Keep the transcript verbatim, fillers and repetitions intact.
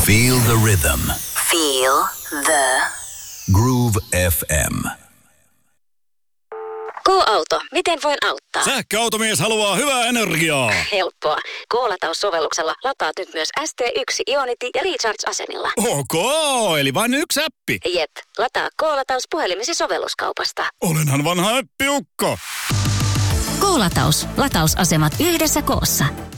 Feel the rhythm. Feel the Groove F M. K-auto, miten voin auttaa? Sähköautomies haluaa hyvää energiaa. Helppoa. K-lataussovelluksella lataat nyt myös S T yksi Ionity ja Recharge-asemilla. Ok, eli vain yksi appi. Jep, lataa K-lataus puhelimesi sovelluskaupasta. Olenhan vanha äppiukko. K-lataus. Latausasemat yhdessä koossa.